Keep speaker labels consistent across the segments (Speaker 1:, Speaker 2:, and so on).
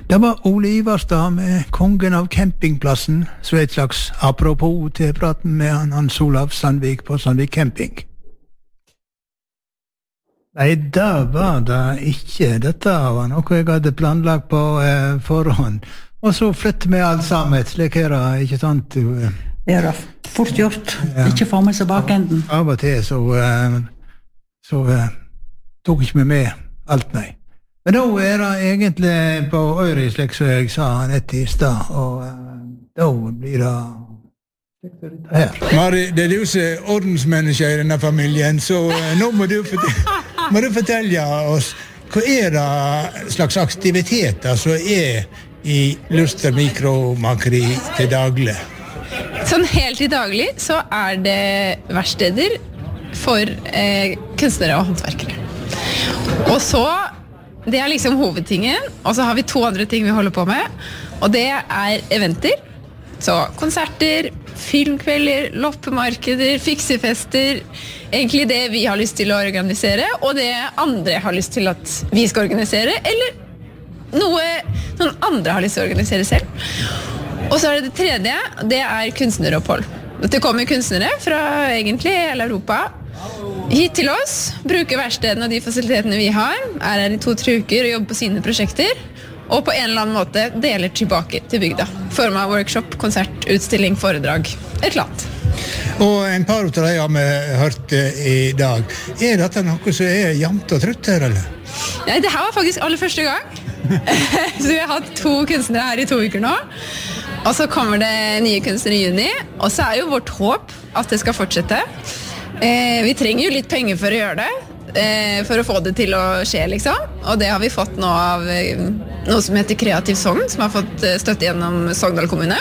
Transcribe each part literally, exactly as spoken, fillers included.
Speaker 1: Det var Ole Ivarstad med kongen av campingplassen, så et slags apropos til praten med han Hans Olav Sandvik på Sandvik Camping. Nei, det var det ikke. Dette var noe jeg hadde planlagt på eh, forhånd. Og så flytte med alt sammen, slik er det, ikke sant?
Speaker 2: Det er det fort gjort, ja. Ikke få med seg bakenden.
Speaker 1: Av og til så, eh, så eh, tok ikke vi med alt, nei. Men da er det egentlig på Øyre, slik som jeg sa nett i sted, og uh, da blir det her.
Speaker 3: Mari, det er du som er ordensmenneske i denne familien, så uh, nå må du, fortelle, må du fortelle oss, hva er det slags aktiviteter som er i Luster Mikromakeri til daglig?
Speaker 4: Sånn helt i daglig så er det verksteder for eh, kunstnere og håndverkere. Og så det er liksom hovedtingen, og så har vi to andre ting vi holder på med, og det er eventer, så konserter, filmkvelder, loppemarkeder, fiksefester, egentlig det vi har lyst til å organisere, og det andre har lyst til at vi skal organisere, eller noe noen andre har lyst til å organisere selv. Og så er det det tredje, det er kunstneropphold. Dette kommer kunstnere fra egentlig hele Europa, hit til oss, bruker verkstedene og de fasilitetene vi har, er her i to-tre uker og jobber på sine prosjekter, og på en eller annen måte deler tilbake til bygda. Form av workshop, konsert, utstilling, foredrag, et eller annet.
Speaker 3: Og en par av de har vi hørt i dag. Er dette noe som er jevnt og trutt her, eller?
Speaker 4: Nei, det her var faktisk aller første gang. Så vi har hatt to kunstnere her i to uker nå. Og så kommer det nye kunstnere i juni, og så er jo vårt håp at det skal fortsette. Eh, vi trenger jo litt penger for å gjøre det, eh, for å få det til å skje, liksom. Og det har vi fått nå av eh, noe som heter Kreativ Sogn, som har fått eh, støtte gjennom Sogndal kommune.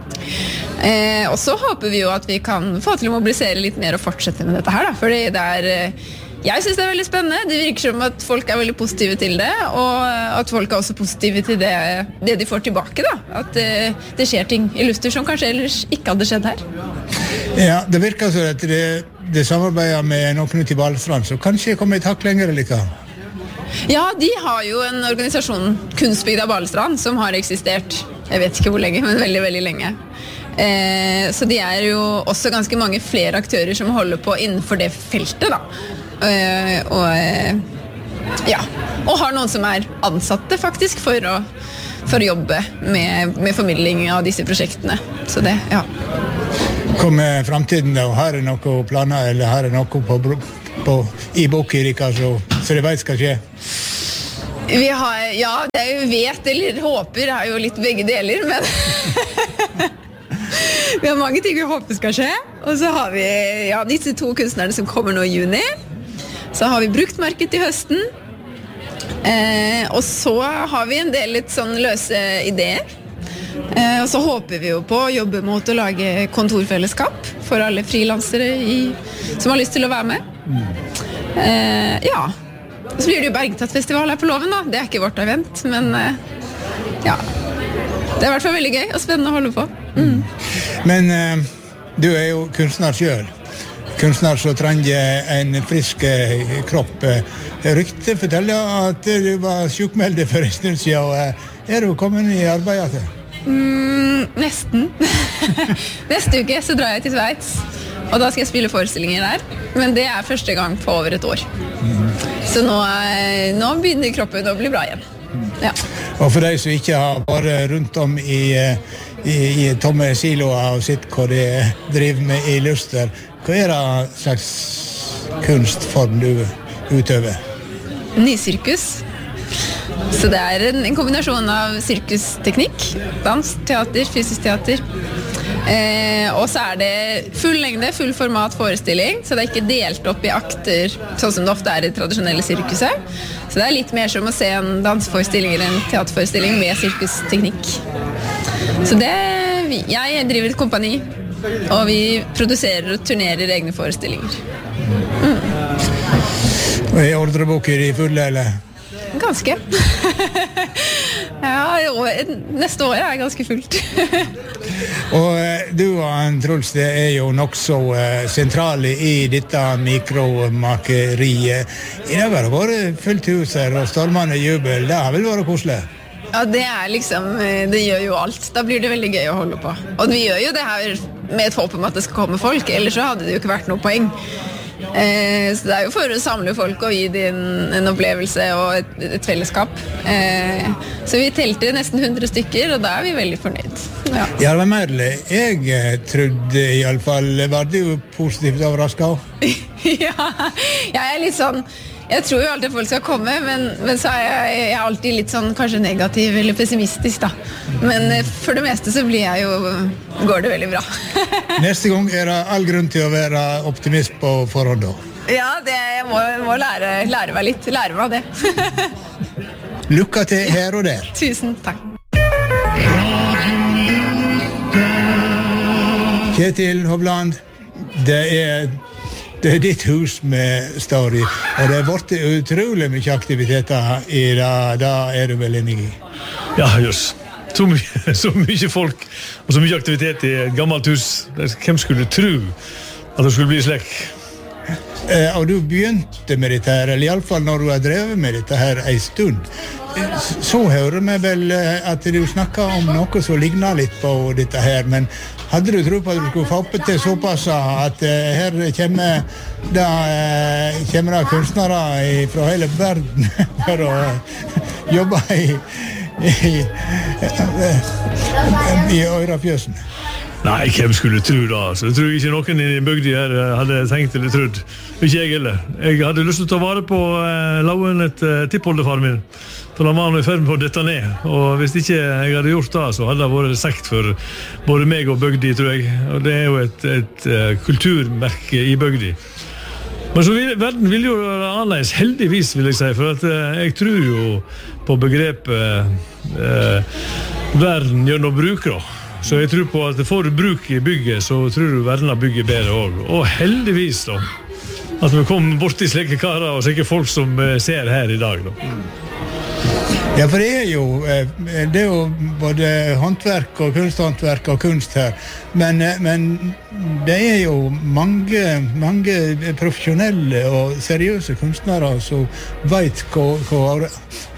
Speaker 4: Eh, og så håper vi jo at vi kan få til å mobilisere litt mer og fortsette med dette her, da. Fordi det er, eh, jeg synes det er veldig spennende. Det virker som at folk er veldig positive til det, og at folk er også positive til det, det de får tilbake, da. At eh, det skjer ting i Luster som kanskje ellers ikke hadde skjedd her.
Speaker 3: Ja, det virker så at det Det samarbeider med noen ute i Balestrand, så kanskje kommer et hakk lenger eller
Speaker 4: Ja, de har jo en organisasjon, Kunstbygda Balestrand, som har eksistert, jeg vet ikke hvor lenge, men veldig, veldig lenge. Eh, så de er jo også ganske mange flere aktører som holder på innenfor det feltet, da. Eh, og, eh, ja, og har noen som er ansatte, faktisk, for å, for å jobbe med, med formidling av disse prosjektene. Så det, ja.
Speaker 3: Kommer fremtiden da? Her er noe planer, eller her er noe på, på, i Bokkirika, så, så det vet skal skje?
Speaker 4: Vi har, ja, det er jo vet eller håper, er jo litt begge deler, men vi har mange ting vi håper skal skje. Og så har vi ja, disse to kunstnerne som kommer nå i juni. Så har vi bruktmarked til høsten. Eh, og så har vi en del litt sånn løse ideer. Eh, og så håper vi jo på å jobbe mot å lage kontorfellesskap for alle frilansere i, som har lyst til å være med. Eh, ja, og så blir det jo Bergtatt-festival her på Loven da. Det er ikke vårt event, men eh, ja, det er i hvert fall veldig gøy og spennende å holde på. Mm.
Speaker 3: Men eh, du er jo kunstner selv. Kunstner som trenger en frisk eh, kropp. Ryktet forteller at du var sjukmeldt for en stund siden, og er du kommet i arbeidet til?
Speaker 4: Mm, nesten. Neste uke så drar jeg til Sveits, og da skal jeg spille forestillinger der. Men det er første gang på over et år. Mm. Så nå, nå begynner kroppen å bli bra igjen. Ja.
Speaker 3: Og for deg som ikke har vært rundt om i, i, i tomme siloer og sett hva de driver med i Luster, hva er det slags kunstform du utøver?
Speaker 4: Nysirkus. Så det er en, en kombinasjon av sirkusteknikk, dans, teater, fysisk teater. Eh, og så er det full lengde, full format forestilling, så det er ikke delt opp i akter, sånn som det ofte er i tradisjonelle sirkuset. Så det er litt mer som å se en danseforestilling eller en teaterforestilling med sirkusteknikk. Så det, jeg driver et kompani, og vi produserer og turnerer egne forestillinger. Mm.
Speaker 3: Og er ordrebøker i fulle, eller?
Speaker 4: Ganske. Ja, neste år er jeg ganske fullt.
Speaker 3: Og du og Truls, det er jo nok så sentrale i dette mikromakeriet. Det har vært fullt hus her og stormende jubel. Det har vel vært koselig?
Speaker 4: Ja, det er liksom, det gjør jo alt. Da blir det veldig gøy å holde på. Og vi gjør jo det her med et håp om at det skal komme folk, ellers så hadde det jo ikke vært noe poeng. Eh, så det er jo for å samle folk og gi dem en opplevelse og et, et fellesskap. Eh, så vi telte nesten hundre stykker, og da er vi veldig fornøyd. Ja,
Speaker 3: ja det var Merle. Jeg trodde i alle fall, var du positivt overrasket?
Speaker 4: Ja, jeg er litt sånn, jeg tror jo alltid folk skal komme, men, men så er jeg, jeg er alltid litt sånn kanskje negativ eller pessimistisk da. Men for det meste så blir jeg jo, går det veldig bra.
Speaker 3: Neste gang er det all grunn til å være optimist på forhånd da.
Speaker 4: Ja, det, jeg må, må lære, lære meg litt, lære meg det.
Speaker 3: Lykke til her og der.
Speaker 4: Tusen takk.
Speaker 3: Kjetil Hovland, det er Det er ditt hus vi står i, og det har vært utrolig mye aktiviteter i det, da er du vel enig i?
Speaker 5: Ja, just. Så mye, så mye folk, og så mye aktivitet i et gammelt hus. Hvem skulle tro at det skulle bli slik?
Speaker 3: Eh, og du begynte med dette her, eller i alle fall når du har drevet med dette her en stund, så hører vi vel at du snakker om noe som ligner litt på dette her, men hadde du tro på at du skulle få opp til såpass at uh, her kommer det, uh, kommer det kunstnere fra hele verden for å jobbe i, i, uh, i Øyrafjøsen?
Speaker 5: Nei, hvem skulle tro da? Altså, jeg tror ikke noen i bygden her hadde tenkt eller trodd. Ikke jeg heller. Jeg hadde lyst til å ta vare på uh, lauen et uh, tippoldefar min. For han var nå i ferd med å dette ned. Og hvis ikke jeg hadde gjort det, så hadde det vært sekt for både meg og bygdi, tror jeg. Og det er jo et, et uh, kulturmerke i bygdi. Men så vil, verden vil jo være annerledes, heldigvis vil jeg si, for at uh, jeg tror jo på begrepet uh, verden gjør noe bruk da. Så jeg tror på at får du bruk i bygget, så tror du verden har bygget bedre også. Og heldigvis da, at vi kommer bort til slike karer og slike folk som uh, ser her i dag da.
Speaker 3: Ja, for det er jo, det er jo både håndverk og kunsthåndverk og kunst her, men, men det er jo mange, mange profesjonelle og seriøse kunstnere som vet hva, hva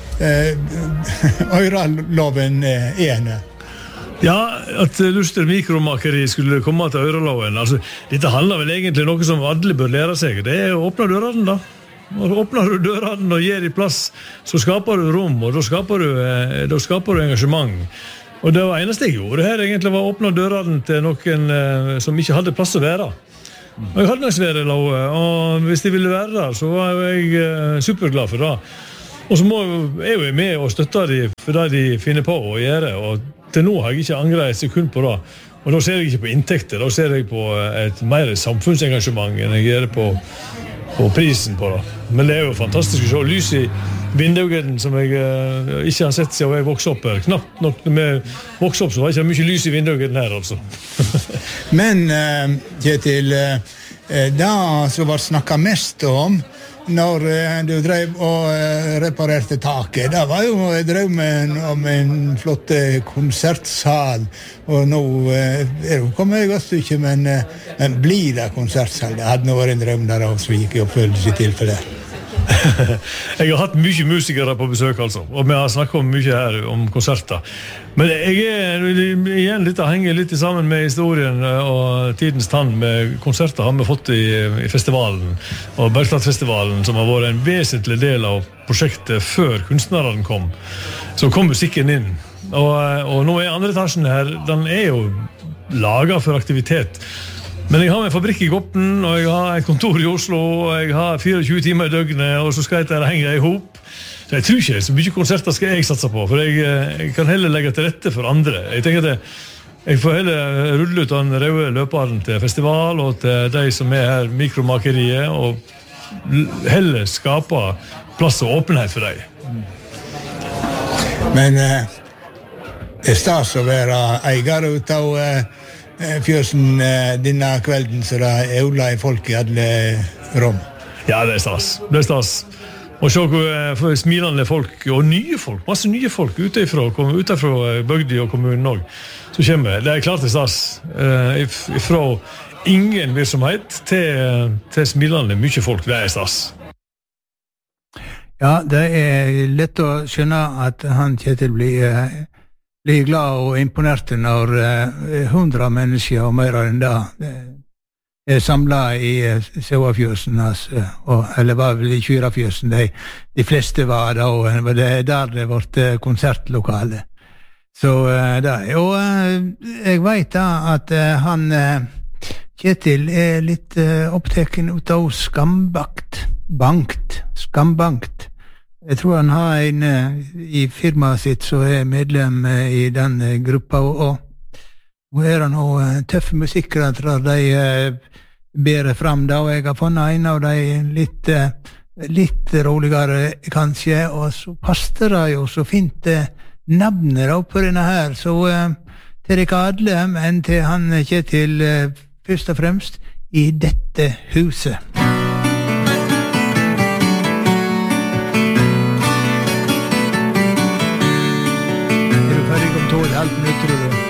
Speaker 3: Øyraloven er.
Speaker 5: Ja, at Luster Mikromakeri skulle komme til Øyraloven, altså, dette handler vel egentlig om noe som alle bør lære seg, det er å åpne dørene da. Og åpner du dørene og gir i plass, så skaper du rom, og da skaper du, da skaper du engasjement. Og det var eneste jeg gjorde her egentlig var å åpne dørene til noen eh, som ikke hadde plass å være. Og jeg hadde nok svære lave, og hvis de ville være der, så var jeg eh, superglad for det. Og så må jeg jo med og støtte dem for det de finner på å gjøre, og til nå har jeg ikke angret et sekund på det. Og da ser jeg ikke på inntekter, da ser jeg på et mer samfunnsengasjement enn jeg gjør på og prisen på det. Men det er jo fantastisk å se lys i vinduene som jeg uh, ikke har sett siden jeg vokste opp her. Knapt nok når vi vokste opp så var det ikke mye lys i vinduene her altså.
Speaker 3: Men uh, Kjetil, uh, det som var snakket mest om når uh, du drev og uh, reparerte taket, det var jo drømmen om en flott konsertsal, og nå uh, er det kommet et godt stykke, men, uh, men blir det konsertsal? Det hadde nå vært en drøm der av svik i oppfølgelse i tilfelle.
Speaker 5: Jeg har hatt mye musikere på besøk altså, og vi har snakket om mye her om konserter. Men jeg er igjen litt henger litt sammen med historien og tidens tann med konserter har vi fått i, i festivalen, og Bergstadfestivalen som har vært en vesentlig del av prosjektet før kunstnerne kom. Så kom musikken inn, og, og nå er andre etasjen her, den er jo laget for aktivitet. Men jeg har en fabrikk i Gopten, og jeg har et kontor i Oslo, og jeg har tjuefire timer i døgnet, og så skal jeg til å henge i hop. Så jeg tror ikke så mye konserter skal jeg satse på, for jeg, jeg kan heller legge til rette for andre. Jeg tenker at jeg får heller rulle ut den røde løperen til festival, og til de som er her mikromakeriet, og heller skape plass og åpenhet for dem.
Speaker 3: Men eh, det er stas å være eier ut av eh, fjøsen eh, denne kvelden, så det er Ola i folk i alle rom.
Speaker 5: Ja, det er stas. Det er stas. Og se hvor smilende folk, og nye folk, masse nye folk utenfra, utenfra bygdi og kommunen også. Så kommer det er klart det er stas. Eh, fra ingen virksomhet til, til smilende mye folk, det er stas.
Speaker 1: Ja, det er lett å skjønne at han Kjetil blir, blir glad og imponert når hundre mennesker og mer enn det er samlet i Sauafjøsen, altså, eller var vel i Kyrafjøsen, de, de fleste var da, og det er der det ble konsertlokale. Så da, og jeg vet da at han Kjetil er litt opptaken ut av skambakt, bankt, skambankt. Jeg tror han har en i firmaet sitt som er medlem i den gruppa, og nå er han også tøffe musikkere, de bedre fram da, og jeg har funnet en av de litt, litt roligere kanskje, og så passer det jo så fint navnet da på denne her, så til dere alle, men til han Kjetil først og fremst i dette huset. Er du ferdig om tolv halvt minutter, tror du?